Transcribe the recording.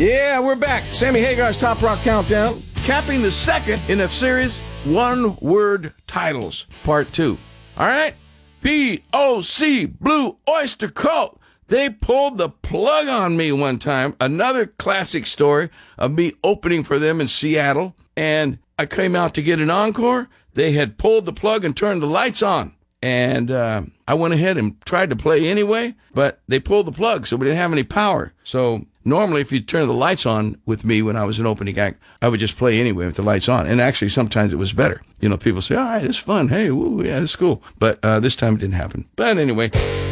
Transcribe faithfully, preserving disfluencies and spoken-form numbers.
Yeah, we're back. Sammy Hagar's Top Rock Countdown, capping the second in a series, One-Word Titles, Part two. All right? B O C, Blue Oyster Cult. They pulled the plug on me one time. Another classic story of me opening for them in Seattle. And I came out to get an encore. They had pulled the plug and turned the lights on. And uh, I went ahead and tried to play anyway, but they pulled the plug, so we didn't have any power. So normally if you turn the lights on with me when I was an opening act, I would just play anyway with the lights on. And actually, sometimes it was better. You know, people say, all right, it's fun. Hey, woo, yeah, it's cool. But uh, this time it didn't happen. But anyway...